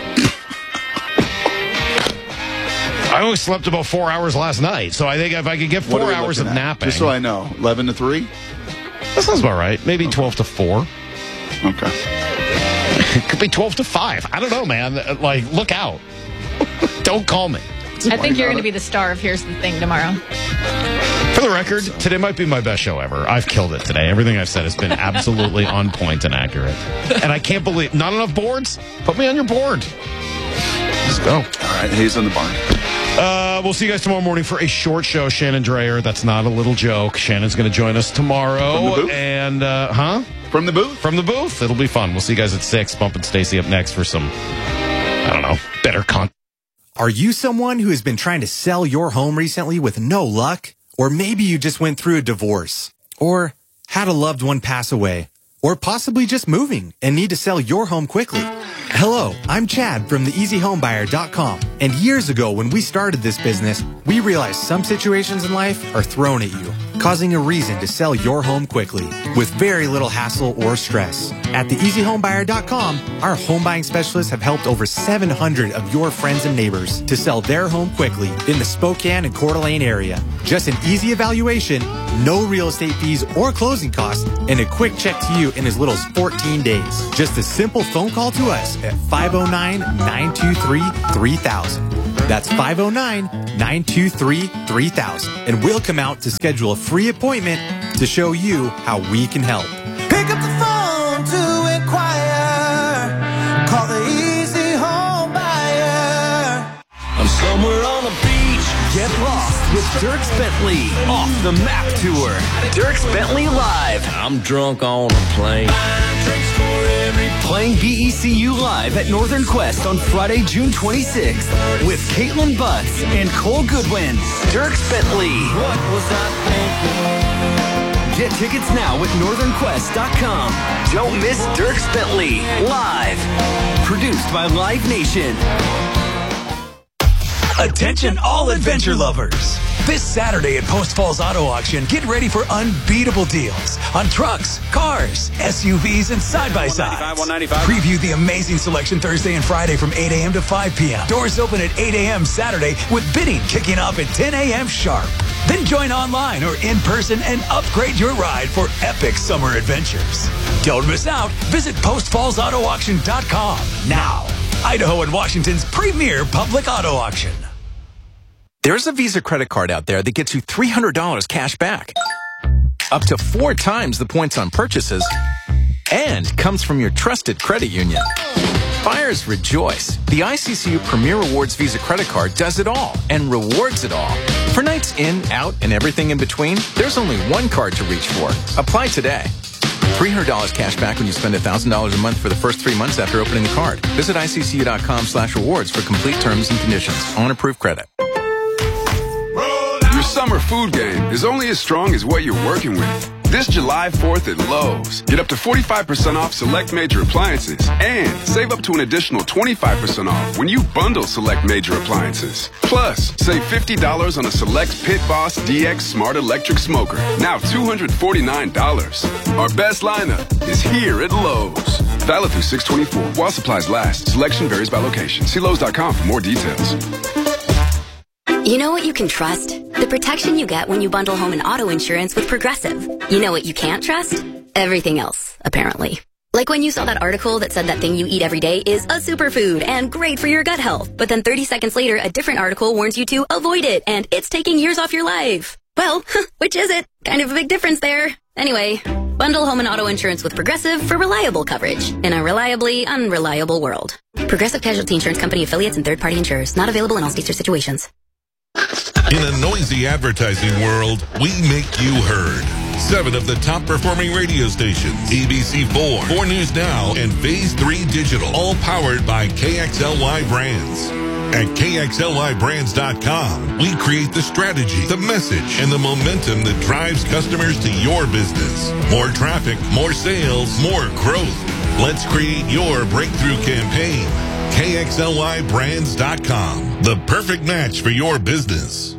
I only slept about 4 hours last night, so I think if I could get 4 hours of napping. Just so I know, 11 to 3? That sounds about right. Maybe 12 to 4. Okay. It could be 12 to 5. I don't know, man. Look out. Don't call me. I think you're going to be the star of Here's the Thing tomorrow. For the record, today might be my best show ever. I've killed it today. Everything I've said has been absolutely on point and accurate. And I can't believe... Not enough boards? Put me on your board. Let's go. All right, Hayes in the barn. We'll see you guys tomorrow morning for a short show. Shannon Dreyer. That's not a little joke. Shannon's going to join us tomorrow. From the booth? And, From the booth? From the booth. It'll be fun. We'll see you guys at 6. Bump and Stacy up next for some, I don't know, better content. Are you someone who has been trying to sell your home recently with no luck? Or maybe you just went through a divorce or had a loved one pass away. or possibly just moving and need to sell your home quickly. Hello, I'm Chad from theeasyhomebuyer.com. And years ago when we started this business, we realized some situations in life are thrown at you, causing a reason to sell your home quickly with very little hassle or stress. At theeasyhomebuyer.com, our home buying specialists have helped over 700 of your friends and neighbors to sell their home quickly in the Spokane and Coeur d'Alene area. Just an easy evaluation, no real estate fees or closing costs, and a quick check to you in as little as 14 days. Just a simple phone call to us at 509-923-3000. That's 509-923-3000. And we'll come out to schedule a free appointment to show you how we can help. Pick up the phone to inquire. Call the Easy Home Buyer. I'm somewhere on the beach. Get lost with Dierks Bentley. Off the Map Tour. Dierks Bentley Live. I'm drunk on a plane. Playing BECU Live at Northern Quest on Friday, June 26th with Caitlin Butts and Cole Goodwin. Dierks Bentley. What was I thinking? Get tickets now at northernquest.com. Don't miss Dierks Bentley Live. Produced by Live Nation. Attention all adventure lovers. This Saturday at Post Falls Auto Auction, get ready for unbeatable deals on trucks, cars, SUVs, and side-by-sides. Preview the amazing selection Thursday and Friday from 8 a.m. to 5 p.m. Doors open at 8 a.m. Saturday with bidding kicking off at 10 a.m. sharp. Then join online or in person and upgrade your ride for epic summer adventures. Don't miss out. Visit postfallsautoauction.com now. Idaho and Washington's premier public auto auction. There's a Visa credit card out there that gets you $300 cash back, up to 4 times the points on purchases, and comes from your trusted credit union. Buyers rejoice. The ICCU Premier Rewards Visa credit card does it all and rewards it all. For nights in, out, and everything in between, there's only one card to reach for. Apply today. $300 cash back when you spend $1,000 a month for the first 3 months after opening the card. Visit ICCU.com/rewards for complete terms and conditions. On approved credit. Your summer food game is only as strong as what you're working with. This July 4th at Lowe's, get up to 45% off select major appliances and save up to an additional 25% off when you bundle select major appliances. Plus, save $50 on a select Pit Boss DX Smart Electric Smoker, now $249. Our best lineup is here at Lowe's. Valid through 6/24 while supplies last. Selection varies by location. See Lowe's.com for more details. You know what you can trust? The protection you get when you bundle home and auto insurance with Progressive. You know what you can't trust? Everything else, apparently. Like when you saw that article that said that thing you eat every day is a superfood and great for your gut health. But then 30 seconds later, a different article warns you to avoid it and it's taking years off your life. Well, which is it? Kind of a big difference there. Anyway, bundle home and auto insurance with Progressive for reliable coverage in a reliably unreliable world. Progressive Casualty Insurance Company affiliates and third-party insurers. Not available in all states or situations. In a noisy advertising world, we make you heard. 7 of the top performing radio stations, ABC4, 4 News Now, and Phase 3 Digital, all powered by KXLY Brands. At KXLYBrands.com, we create the strategy, the message, and the momentum that drives customers to your business. More traffic, more sales, more growth. Let's create your breakthrough campaign. KXLYBrands.com, the perfect match for your business.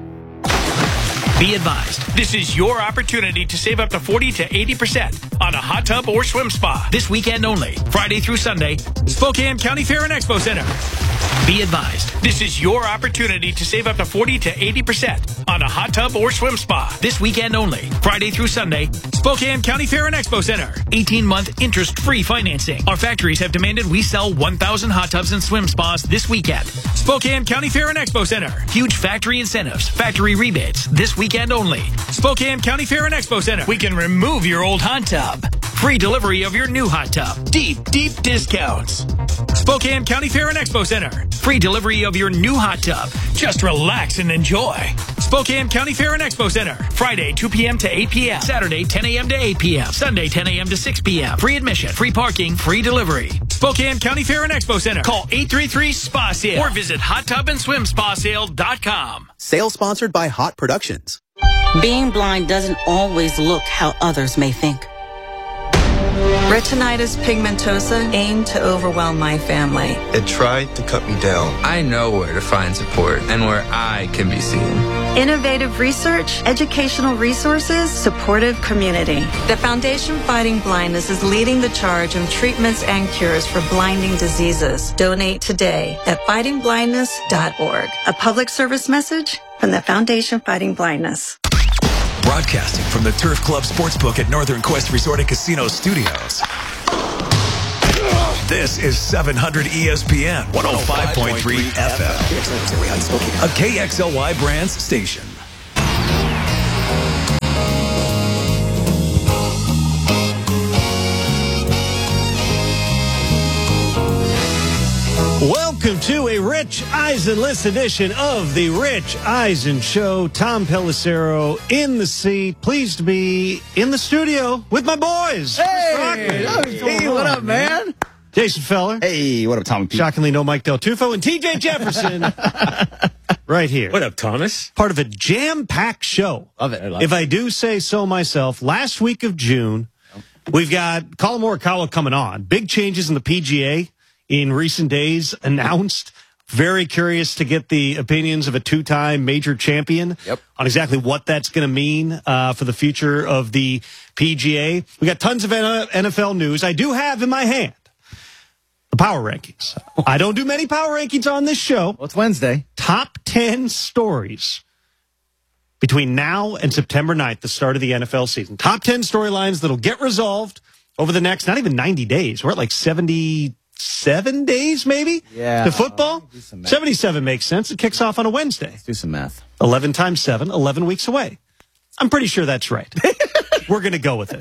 Be advised, this is your opportunity to save up to 40 to 80% on a hot tub or swim spa this weekend only, Friday through Sunday, Spokane County Fair and Expo Center. Be advised, this is your opportunity to save up to 40 to 80% on a hot tub or swim spa this weekend only, Friday through Sunday, Spokane County Fair and Expo Center. 18-month interest-free financing. Our factories have demanded we sell 1,000 hot tubs and swim spas this weekend. Spokane County Fair and Expo Center. Huge factory incentives, factory rebates this weekend only. Spokane County Fair and Expo Center. We can remove your old hot tub. Free delivery of your new hot tub. Deep discounts. Spokane County Fair and Expo Center. Free delivery of your new hot tub. Just relax and enjoy. Spokane County Fair and Expo Center. Friday, 2 p.m. to 8 p.m. Saturday, 10 a.m. to 8 p.m. Sunday, 10 a.m. to 6 p.m. Free admission, free parking, free delivery. Spokane County Fair and Expo Center. Call 833-SPA-SALE or visit hottubandSwimSpaSale.com. Sale sponsored by Hot Productions. Being blind doesn't always look how others may think. Retinitis pigmentosa aimed to overwhelm my family. It tried to cut me down. I know where to find support and where I can be seen. Innovative research, educational resources, supportive community. The Foundation Fighting Blindness is leading the charge on treatments and cures for blinding diseases. Donate today at fightingblindness.org. A public service message from the Foundation Fighting Blindness. Broadcasting from the Turf Club Sportsbook at Northern Quest Resort and Casino Studios. This is 700 ESPN 105.3 FM. A KXLY Brands station. Welcome to a Rich Eisen-less edition of the Rich Eisen Show. Tom Pelissero in the seat. Pleased to be in the studio with my boys. Hey, what up, man? Jason Feller. Hey, what up, Tommy P? Shockingly, no Mike Del Tufo. And TJ Jefferson right here. What up, Thomas? Part of a jam-packed show. Love it. If I do say so myself, last week of June, we've got Colin Morikawa coming on. Big changes in the PGA in recent days announced. Very curious to get the opinions of a two-time major champion on exactly what that's going to mean for the future of the PGA. We got tons of NFL news. I do have in my hand the power rankings. I don't do many power rankings on this show. Well, it's Wednesday. Top 10 stories between now and September 9th, the start of the NFL season. Top 10 storylines that'll get resolved over the next, not even 90 days. We're at like 77 days, maybe? Yeah. To football? 77 makes sense. It kicks off on a Wednesday. Let's do some math. 11 times 7, 11 weeks away. I'm pretty sure that's right. We're going to go with it.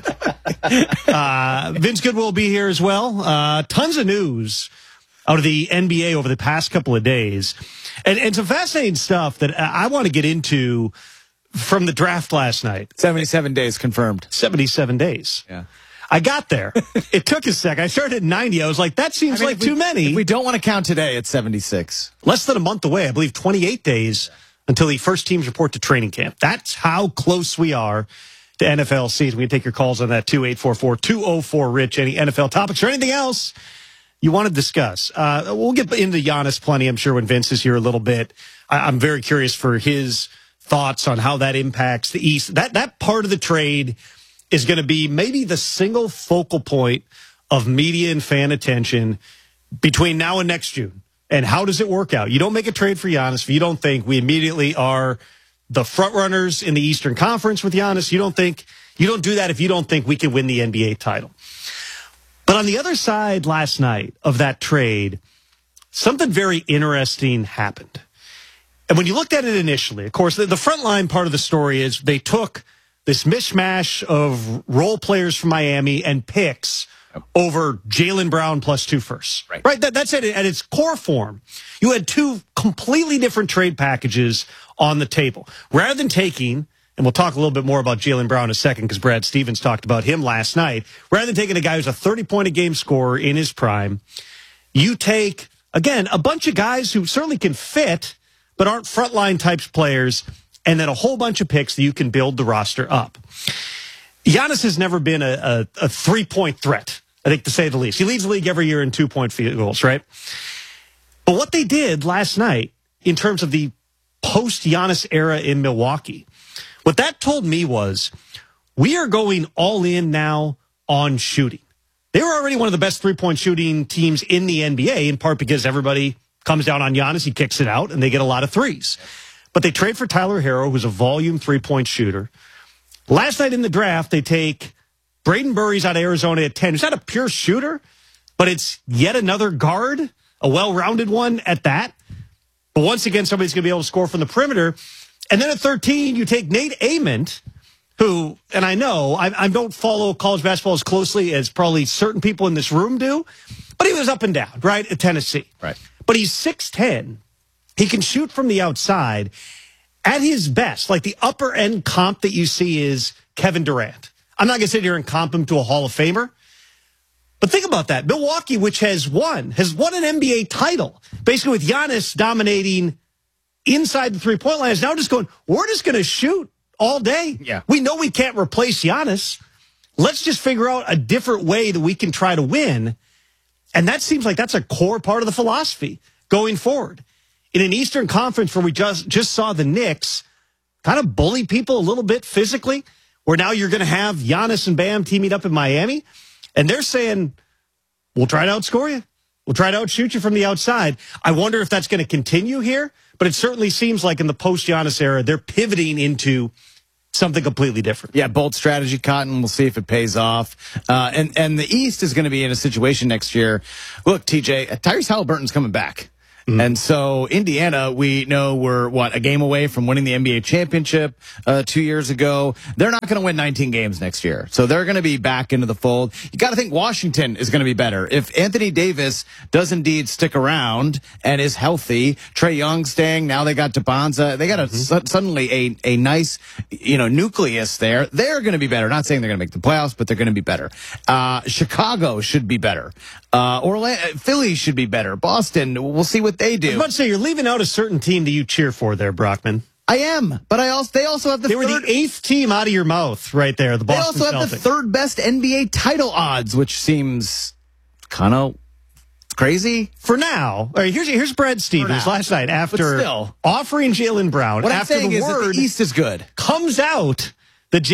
Vince Goodwill will be here as well. Tons of news out of the NBA over the past couple of days. And some fascinating stuff that I want to get into from the draft last night. 77 days confirmed. 77 days. Yeah. I got there. It took a sec. I started at 90. I was like, that seems like too many. If we don't want to count today, it's 76. Less than a month away. I believe 28 days until the first teams report to training camp. That's how close we are to NFL season. We can take your calls on that, 2-844-204-RICH. Any NFL topics or anything else you want to discuss. We'll get into Giannis plenty, I'm sure, when Vince is here a little bit. I'm very curious for his thoughts on how that impacts the East. That part of the trade is going to be maybe the single focal point of media and fan attention between now and next June. And how does it work out? You don't make a trade for Giannis if you don't think we immediately are the front runners in the Eastern Conference with Giannis. You don't do that if you don't think we can win the NBA title. But on the other side last night of that trade, something very interesting happened. And when you looked at it initially, of course, the frontline part of the story is they took this mishmash of role players from Miami and picks over Jaylen Brown plus 2 firsts. Right? That's it. At its core form, you had two completely different trade packages on the table. Rather than taking, and we'll talk a little bit more about Jaylen Brown in a second because Brad Stevens talked about him last night, rather than taking a guy who's a 30-point-a-game scorer in his prime, you take, again, a bunch of guys who certainly can fit but aren't frontline types players, and then a whole bunch of picks that you can build the roster up. Giannis has never been a 3-point threat, I think, to say the least. He leads the league every year in 2-point field goals, right? But what they did last night in terms of the post-Giannis era in Milwaukee, what that told me was we are going all in now on shooting. They were already one of the best 3-point shooting teams in the NBA, in part because everybody comes down on Giannis, he kicks it out, and they get a lot of threes. But they trade for Tyler Herro, who's a volume 3-point shooter. Last night in the draft, they take Braden Burries out of Arizona at 10. He's not a pure shooter, but it's yet another guard, a well-rounded one at that. But once again, somebody's going to be able to score from the perimeter. And then at 13, you take Nate Ament, who, and I know, I don't follow college basketball as closely as probably certain people in this room do, but he was up and down, right, at Tennessee. Right. But he's 6'10". He can shoot from the outside. At his best, like the upper end comp that you see is Kevin Durant. I'm not going to sit here and comp him to a Hall of Famer. But think about that. Milwaukee, which has won an NBA title, basically with Giannis dominating inside the three-point line, is now just going, we're just going to shoot all day. Yeah. We know we can't replace Giannis. let's just figure out a different way that we can try to win. And that seems like that's a core part of the philosophy going forward. In an Eastern Conference where we just saw the Knicks kind of bully people a little bit physically, where now you're going to have Giannis and Bam teaming up in Miami, and they're saying, we'll try to outscore you. We'll try to outshoot you from the outside. I wonder if that's going to continue here, but it certainly seems like in the post-Giannis era, they're pivoting into something completely different. Yeah, bold strategy, Cotton. We'll see if it pays off. And the East is going to be in a situation next year. Look, TJ, Tyrese Halliburton's coming back. And so Indiana, we know we're, a game away from winning the NBA championship 2 years ago. They're not going to win 19 games next year. So they're going to be back into the fold. You got to think Washington is going to be better. If Anthony Davis does indeed stick around and is healthy, Trae Young staying, now they got DeBonza. They got suddenly a nice, nucleus there. They're going to be better. Not saying they're going to make the playoffs, but they're going to be better. Chicago should be better. Philly should be better. Boston, we'll see what they do. I was about to say, you're leaving out a certain team that you cheer for there, Brockman. I am, but they also have They were the 8th team out of your mouth right there, the Boston Celtics. They also have the 3rd best NBA title odds, which seems kind of crazy. For now. All right, here's Brad Stevens last night after offering Jaylen Brown. What I'm after saying the is word that the East is good. Comes out